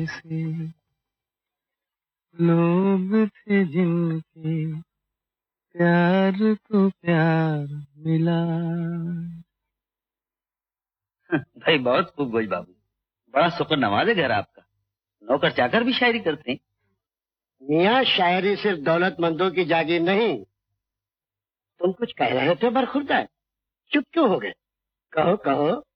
ऐसे लोग थे जिनके प्यार को प्यार मिला। भाई बहुत खूब गोई बाबू, बड़ा शुक्र नवाज है घर आपका। नौकर चाकर भी शायरी करते हैं। मियाँ शायरी सिर्फ दौलतमंदों की जागीर नहीं। तुम कुछ कह रहे थे बरखुरदा, चुप क्यों हो गए? कहो कहो।